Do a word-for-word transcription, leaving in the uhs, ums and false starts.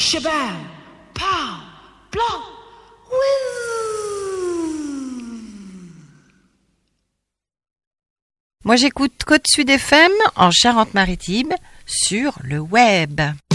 shabam, pow, blanc, Moi, j'écoute Côte Sud F M en Charente-Maritime sur le web.